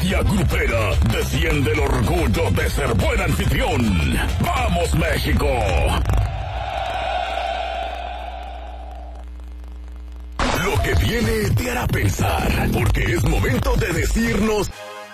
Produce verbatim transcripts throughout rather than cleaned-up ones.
bestia grupera defiende el orgullo de ser buen anfitrión. ¡Vamos, México! Lo que viene te hará pensar, porque es momento de decirnos...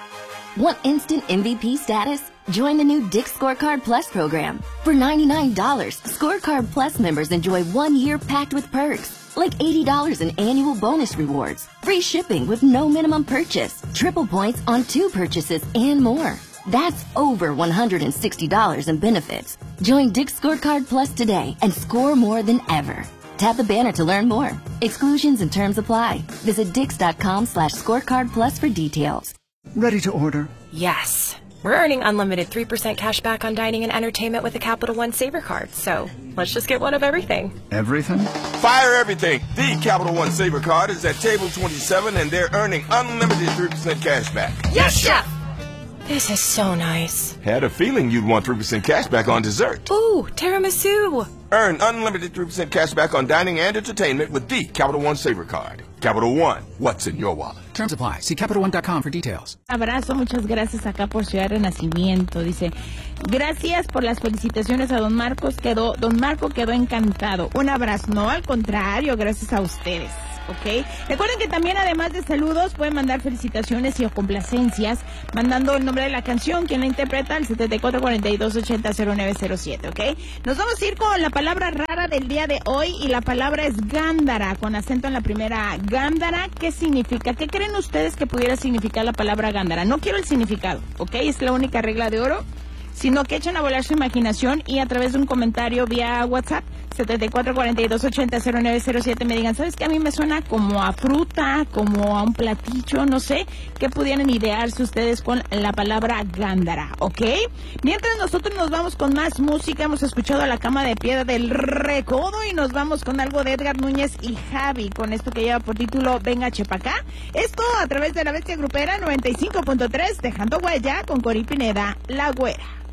Want instant M V P status? Join the new Dick's Scorecard Plus program. For ninety-nine dollars, Scorecard Plus members enjoy one year packed with perks, like eighty dollars in annual bonus rewards, free shipping with no minimum purchase, triple points on two purchases, and more. That's over one hundred sixty dollars in benefits. Join Dick's Scorecard Plus today and score more than ever. Tap the banner to learn more. Exclusions and terms apply. Visit dix.com slash scorecard plus for details. Ready to order? Yes. We're earning unlimited three percent cash back on dining and entertainment with the Capital One Saver Card, so let's just get one of everything. Everything? Fire everything! The Capital One Saver Card is at table twenty-seven and they're earning unlimited three percent cash back. Yes, Chef! This is so nice. Had a feeling you'd want three percent cash back on dessert. Ooh, tiramisu! Earn unlimited three percent cash back on dining and entertainment with the Capital One Saver Card. Capital One, what's in your wallet? Terms apply. See Capital One dot com for details. Abrazo, muchas gracias acá por Ciudad Renacimiento. Dice, gracias por las felicitaciones a don Marcos. Quedó, don Marco quedó encantado. Un abrazo. No, al contrario, gracias a ustedes. ¿Ok? Recuerden que también, además de saludos, pueden mandar felicitaciones y o complacencias mandando el nombre de la canción, quien la interpreta, al setenta y cuatro cuarenta y dos ochenta cero nueve cero siete, ¿ok? Nos vamos a ir con la palabra rara del día de hoy y la palabra es gándara, con acento en la primera. Gándara, ¿qué significa? ¿Qué creen ustedes que pudiera significar la palabra gándara? No quiero el significado, ¿ok? Es la única regla de oro, sino que echen a volar su imaginación y a través de un comentario vía WhatsApp setenta y cuatro cuarenta y dos ochenta cero nueve cero siete me digan, ¿sabes qué? A mí me suena como a fruta, como a un platillo, no sé, qué pudieran idearse ustedes con la palabra gándara, ¿ok? Mientras nosotros nos vamos con más música, hemos escuchado a La Cama de Piedra del Recodo y nos vamos con algo de Edgar Núñez y Javi, con esto que lleva por título Venga Chepacá. Esto a través de la Bestia Grupera noventa y cinco punto tres, dejando huella con Cori Pineda, La Güera.